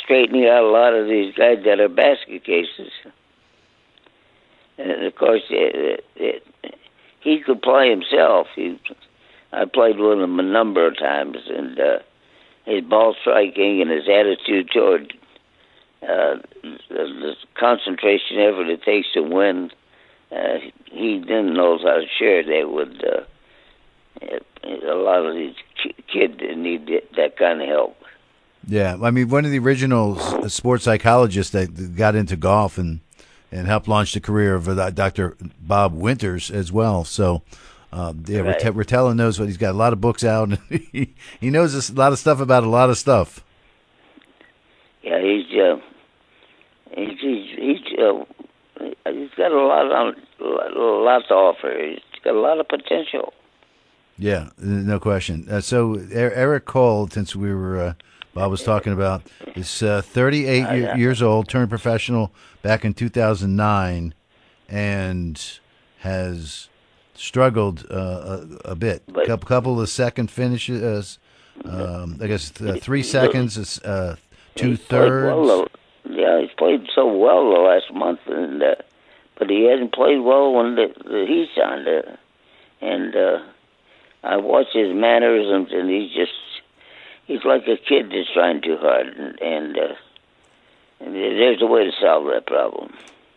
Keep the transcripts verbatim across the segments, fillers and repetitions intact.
straightening out a lot of these guys that are basket cases. And of course, it, it, he could play himself. He, I played with him a number of times, and uh, his ball striking and his attitude toward uh, the, the concentration effort it takes to win, uh, he then knows how to share that with uh, a lot of these kids that need that kind of help. Yeah, I mean, one of the original sports psychologists that got into golf and, and helped launch the career of uh, Doctor Bob Winters as well. So, uh, yeah, right. Rett- Rotella knows what he's got. A lot of books out, and he, he knows a lot of stuff about a lot of stuff. Yeah, he's uh, he's he's, he's, uh, he's got a lot on a lot to offer. He's got a lot of potential. Yeah, no question. Uh, so Eric Cole, since we were. Uh, Bob was talking about is uh, thirty-eight year, years old, turned professional back in two thousand nine, and has struggled uh, a, a bit. A couple, couple of second finishes, um, I guess uh, three seconds, uh, two thirds. Well, yeah, he's played so well the last month, and uh, but he hasn't played well when the, the heat's on. Uh, and uh, I watch his mannerisms, and he's just. He's like a kid that's trying too hard, and, and, uh, and there's a way to solve that problem.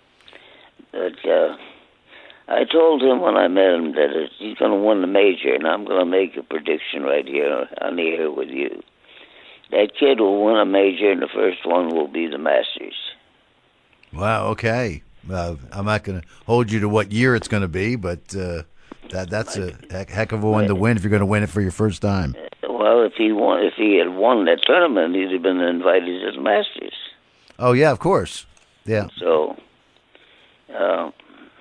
But uh, I told him when I met him that he's going to win the major, and I'm going to make a prediction right here on the air with you. That kid will win a major, and the first one will be the Masters. Wow, okay. Uh, I'm not going to hold you to what year it's going to be, but uh, that that's a heck, heck of a one to win if you're going to win it for your first time. Well, if he won, if he had won that tournament, he'd have been invited to the Masters. Oh yeah, of course. Yeah. So, uh,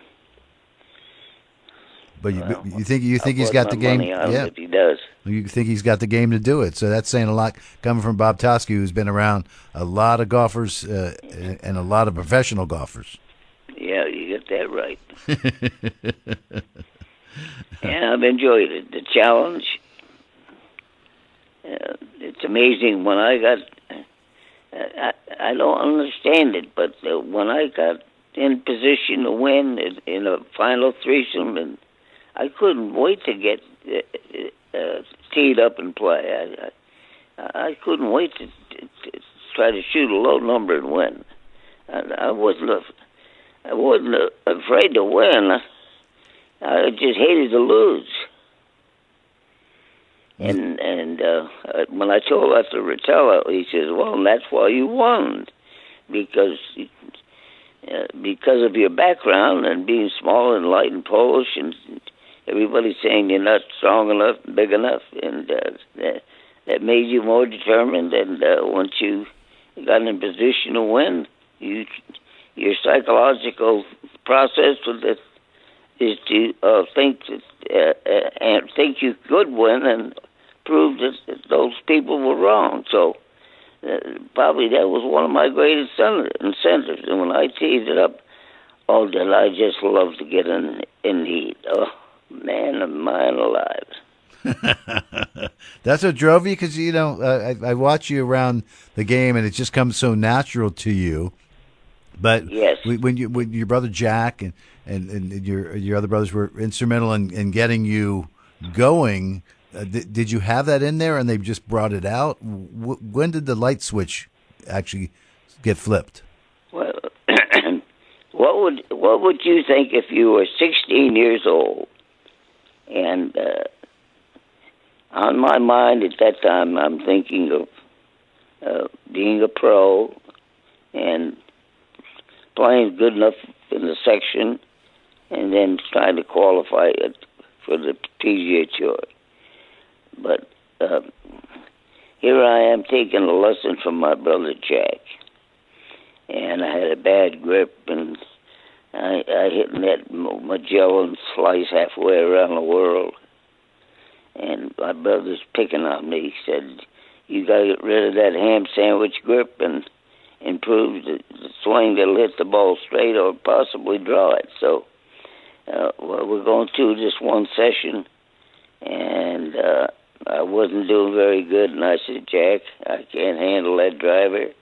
but you, well, you think you think I'll he's got the game? Yeah, if he does. You think he's got the game to do it? So that's saying a lot coming from Bob Toski, who's been around a lot of golfers uh, and a lot of professional golfers. Yeah, you get that right. And I've enjoyed it. The challenge. Uh, it's amazing when I got, uh, I, I don't understand it, but uh, when I got in position to win in, in a final threesome, and I couldn't wait to get uh, uh, teed up and play. I, I, I couldn't wait to, to, to try to shoot a low number and win. And I wasn't, I wasn't afraid to win. I just hated to lose. And and uh, when I told that to Rotella, he says, "Well, that's why you won, because uh, because of your background and being small and light and Polish, and everybody's saying you're not strong enough, big enough, and uh, that, that made you more determined. And uh, once you got in position to win, you your psychological process with it is to uh, think that, uh, uh, and think you could win and." Proved that, that those people were wrong. So uh, probably that was one of my greatest incentives. And when I teed it up, oh, did I just love to get in in heat? Oh, man of mine alive. That's what drove you? Because, you know, uh, I, I watch you around the game, and it just comes so natural to you. But yes. when you when your brother Jack and, and, and your your other brothers were instrumental in, in getting you going, Uh, th- did you have that in there, and they just brought it out? W- when did the light switch actually get flipped? Well, what would what would you think if you were sixteen years old, and uh, on my mind at that time, I'm thinking of uh, being a pro and playing good enough in the section, and then trying to qualify it for the P G A Tour. But uh, here I am taking a lesson from my brother Jack, and I had a bad grip, and I, I hit that Magellan slice halfway around the world. And my brother's picking on me. He said, "You got to get rid of that ham sandwich grip and improve the, the swing that'll hit the ball straight or possibly draw it." So, uh, well, we're going through this one session, and uh, I wasn't doing very good, and I said, "Jack, I can't handle that driver."